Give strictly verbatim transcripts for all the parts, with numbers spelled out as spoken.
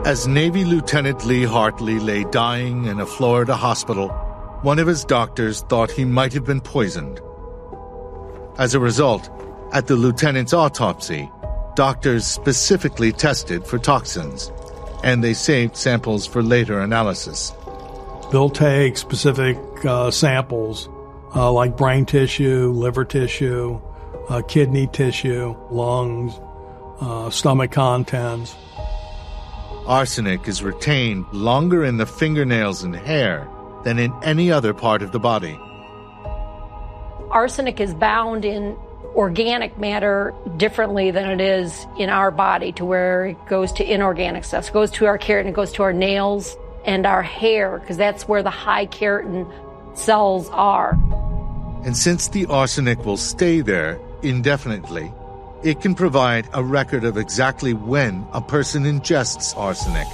As Navy Lieutenant Lee Hartley lay dying in a Florida hospital, one of his doctors thought he might have been poisoned. As a result, at the lieutenant's autopsy, doctors specifically tested for toxins, and they saved samples for later analysis. They'll take specific uh, samples uh, like brain tissue, liver tissue, uh, kidney tissue, lungs, uh, stomach contents. Arsenic is retained longer in the fingernails and hair than in any other part of the body. Arsenic is bound in organic matter differently than it is in our body, to where it goes to inorganic stuff. It goes to our keratin, it goes to our nails and our hair, because that's where the high keratin cells are. And since the arsenic will stay there indefinitely, it can provide a record of exactly when a person ingests arsenic.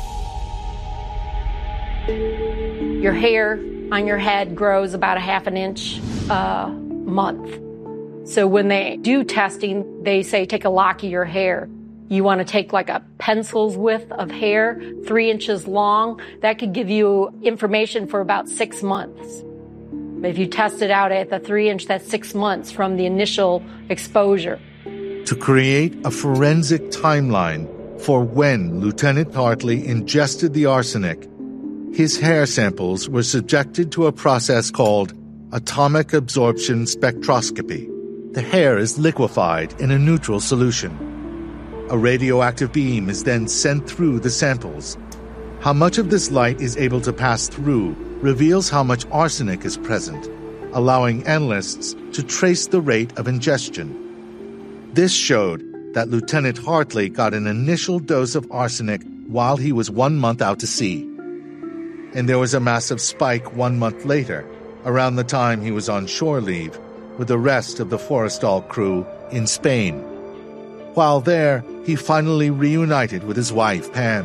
Your hair on your head grows about a half an inch a month. So when they do testing, they say take a lock of your hair. You want to take like a pencil's width of hair, three inches long. That could give you information for about six months. If you test it out at the three inch, that's six months from the initial exposure. To create a forensic timeline for when Lieutenant Hartley ingested the arsenic, his hair samples were subjected to a process called atomic absorption spectroscopy. The hair is liquefied in a neutral solution. A radioactive beam is then sent through the samples. How much of this light is able to pass through reveals how much arsenic is present, allowing analysts to trace the rate of ingestion. This showed that Lieutenant Hartley got an initial dose of arsenic while he was one month out to sea. And there was a massive spike one month later, around the time he was on shore leave, with the rest of the Forrestal crew in Spain. While there, he finally reunited with his wife, Pam.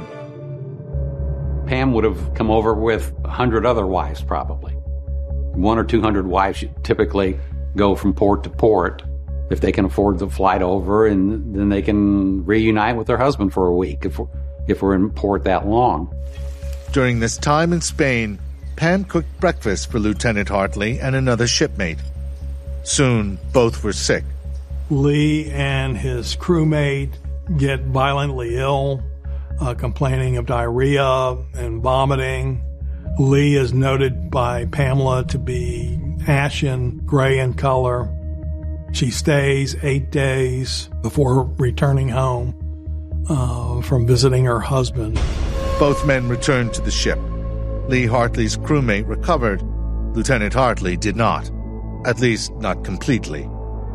Pam would have come over with a hundred other wives, probably. One or two hundred wives typically go from port to port if they can afford the flight over, and then they can reunite with their husband for a week if we're, if we're in port that long. During this time in Spain, Pam cooked breakfast for Lieutenant Hartley and another shipmate. Soon, both were sick. Lee and his crewmate get violently ill, uh, complaining of diarrhea and vomiting. Lee is noted by Pamela to be ashen gray in color. She stays eight days before returning home uh, from visiting her husband. Both men returned to the ship. Lee Hartley's crewmate recovered. Lieutenant Hartley did not. At least, not completely.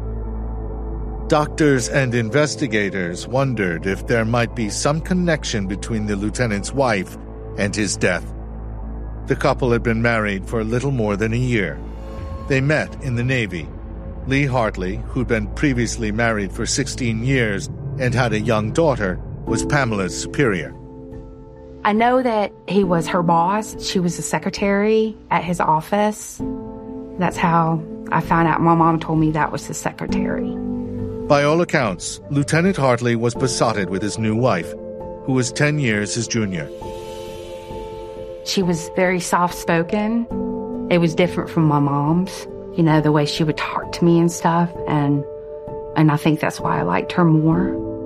Doctors and investigators wondered if there might be some connection between the lieutenant's wife and his death. The couple had been married for a little more than a year. They met in the Navy. Lee Hartley, who'd been previously married for sixteen years and had a young daughter, was Pamela's superior. I know that he was her boss. She was the secretary at his office. That's how I found out. My mom told me that was his secretary. By all accounts, Lieutenant Hartley was besotted with his new wife, who was ten years his junior. She was very soft-spoken. It was different from my mom's, you know, the way she would talk to me and stuff, and and I think that's why I liked her more.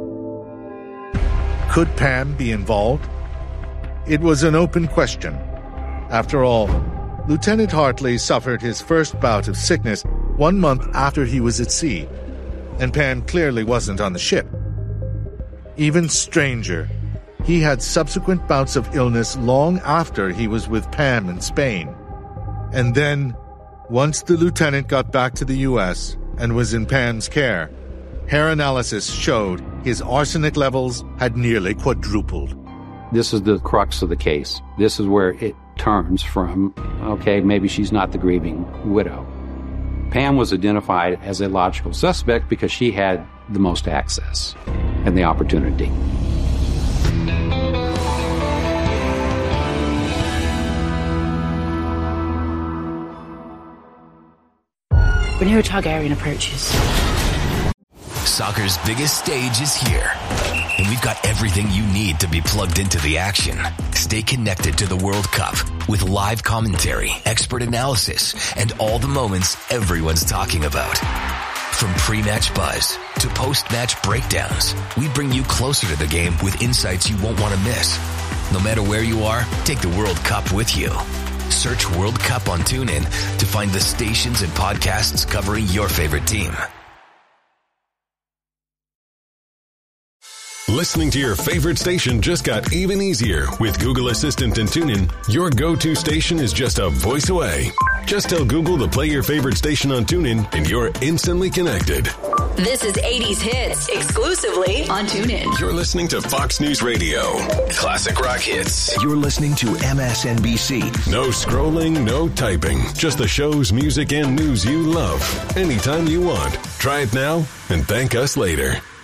Could Pam be involved? It was an open question. After all, Lieutenant Hartley suffered his first bout of sickness one month after he was at sea, and Pam clearly wasn't on the ship. Even stranger, he had subsequent bouts of illness long after he was with Pam in Spain. And then, once the lieutenant got back to the U S and was in Pam's care, hair analysis showed his arsenic levels had nearly quadrupled. This is the crux of the case. This is where it turns from, okay, maybe she's not the grieving widow. Pam was identified as a logical suspect because she had the most access and the opportunity. When your Targaryen approaches, soccer's biggest stage is here. and we've got everything you need to be plugged into the action. Stay connected to the World Cup with live commentary, expert analysis, and all the moments everyone's talking about. From pre-match buzz to post-match breakdowns, we bring you closer to the game with insights you won't want to miss. No matter where you are, take the World Cup with you. Search World Cup on TuneIn to find the stations and podcasts covering your favorite team. Listening to your favorite station just got even easier. With Google Assistant and TuneIn, your go-to station is just a voice away. Just tell Google to play your favorite station on TuneIn, and you're instantly connected. This is eighties Hits, exclusively on TuneIn. You're listening to Fox News Radio. Classic rock hits. You're listening to M S N B C. No scrolling, no typing. Just the shows, music, and news you love. Anytime you want. Try it now and thank us later.